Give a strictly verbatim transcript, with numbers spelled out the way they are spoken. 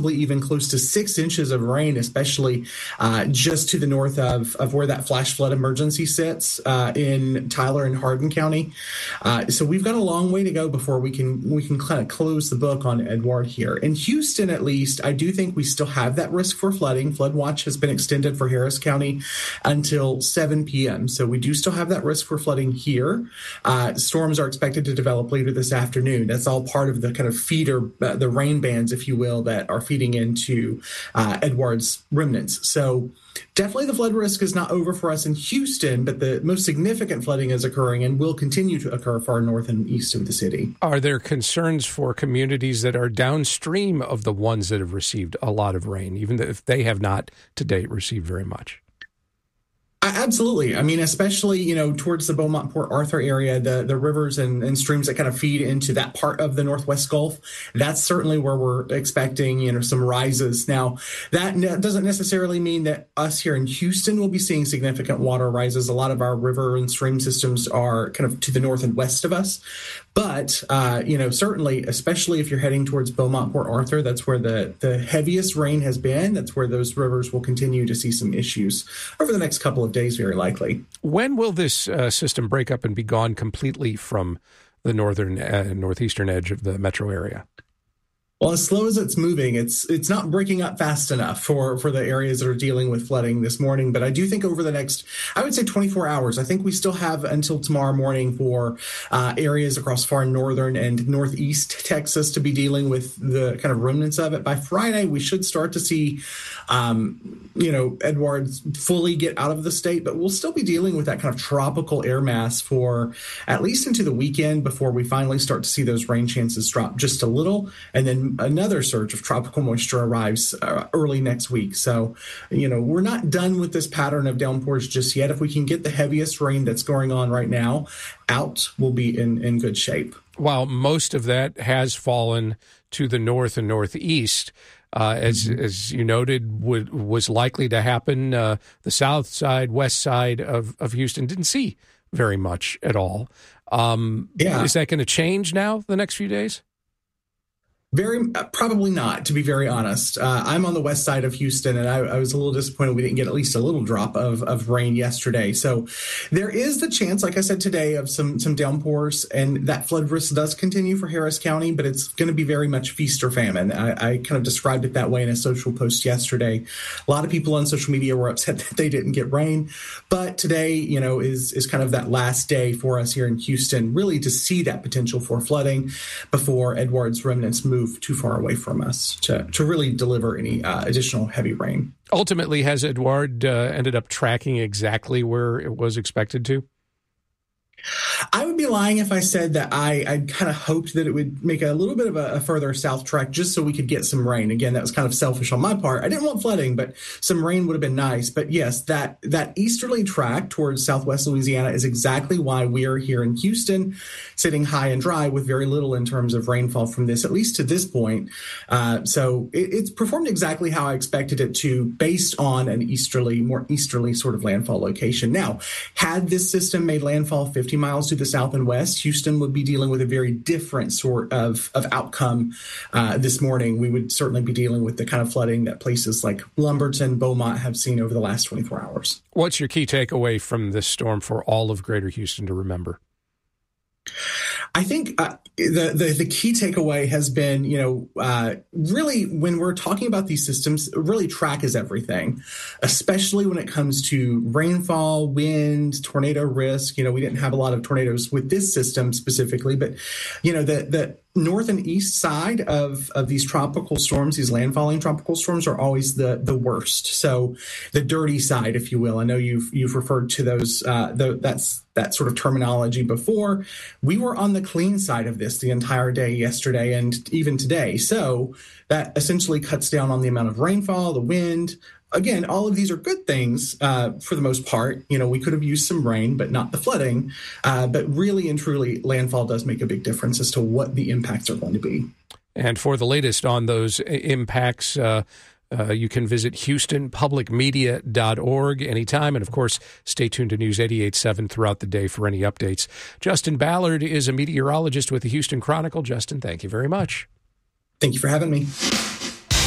possibly even close to six inches of rain, especially uh, just to the north of, of where that flash flood emergency sits uh, in Tyler and Hardin County. Uh, so we've got a long way to go before we can we can kind of close the book on Edward here. In Houston, at least, I do think we still have that risk for flooding. Flood watch has been extended for Harris County until seven p.m. So we do still have that risk for flooding here. Uh, storms are expected to develop later this afternoon. That's all part of the kind of feeder, uh, the rain bands, if you will, that are feeding into uh, Edward's remnants. So definitely the flood risk is not over for us in Houston, but the most significant flooding is occurring and will continue to occur far north and east of the city. Are there concerns for communities that are downstream of the ones that have received a lot of rain, even if they have not to date received very much? Absolutely. I mean, especially, you know, towards the Beaumont Port Arthur area, the, the rivers and, and streams that kind of feed into that part of the Northwest Gulf, that's certainly where we're expecting, you know, some rises. Now, that ne- doesn't necessarily mean that us here in Houston will be seeing significant water rises. A lot of our river and stream systems are kind of to the north and west of us. But, uh, you know, certainly, especially if you're heading towards Beaumont Port Arthur, that's where the, the heaviest rain has been. That's where those rivers will continue to see some issues over the next couple of days, very likely. When will this uh, system break up and be gone completely from the northern and uh, northeastern edge of the metro area? Well, as slow as it's moving, it's it's not breaking up fast enough for, for the areas that are dealing with flooding this morning. But I do think over the next, I would say twenty-four hours, I think we still have until tomorrow morning for uh, areas across far northern and northeast Texas to be dealing with the kind of remnants of it. By Friday, we should start to see, um, you know, Edward fully get out of the state, but we'll still be dealing with that kind of tropical air mass for at least into the weekend before we finally start to see those rain chances drop just a little. And then another surge of tropical moisture arrives uh, early next week. So, you know, we're not done with this pattern of downpours just yet. If we can get the heaviest rain that's going on right now out, we'll be in, in good shape. While most of that has fallen to the north and northeast, uh, as mm-hmm. as you noted, would, was likely to happen. Uh, the south side, west side of, of Houston didn't see very much at all. Um, yeah. Is that going to change now the next few days? Very uh, probably not, to be very honest. Uh, I'm on the west side of Houston, and I, I was a little disappointed we didn't get at least a little drop of, of rain yesterday. So there is the chance, like I said today, of some some downpours, and that flood risk does continue for Harris County, but it's going to be very much feast or famine. I, I kind of described it that way in a social post yesterday. A lot of people on social media were upset that they didn't get rain, but today, you know, is is kind of that last day for us here in Houston, really to see that potential for flooding before Edward's remnants move too far away from us to, to really deliver any uh, additional heavy rain. Ultimately, has Edward uh, ended up tracking exactly where it was expected to? I would be lying if I said that I, I kind of hoped that it would make a little bit of a, a further south track just so we could get some rain. Again, that was kind of selfish on my part. I didn't want flooding, but some rain would have been nice. But yes, that that easterly track towards southwest Louisiana is exactly why we are here in Houston, sitting high and dry with very little in terms of rainfall from this, at least to this point. Uh, so it, it's performed exactly how I expected it to, based on an easterly, more easterly sort of landfall location. Now, had this system made landfall fifty miles to the south and west, Houston would be dealing with a very different sort of, of outcome uh, this morning. We would certainly be dealing with the kind of flooding that places like Lumberton, Beaumont have seen over the last twenty-four hours. What's your key takeaway from this storm for all of Greater Houston to remember? I think uh, the, the the key takeaway has been, you know, uh, really when we're talking about these systems, really track is everything, especially when it comes to rainfall, wind, tornado risk. You know, we didn't have a lot of tornadoes with this system specifically, but, you know, the the north and east side of, of these tropical storms, these landfalling tropical storms, are always the the worst. So the dirty side, if you will. I know you've you've referred to those uh, the, that's that sort of terminology before. We were on the clean side of this the entire day yesterday and even today. So that essentially cuts down on the amount of rainfall, the wind. Again, all of these are good things uh, for the most part. You know, we could have used some rain, but not the flooding. Uh, but really and truly, landfall does make a big difference as to what the impacts are going to be. And for the latest on those impacts, uh, uh, you can visit houston public media dot org anytime. And, of course, stay tuned to News eighty-eight point seven throughout the day for any updates. Justin Ballard is a meteorologist with the Houston Chronicle. Justin, thank you very much. Thank you for having me.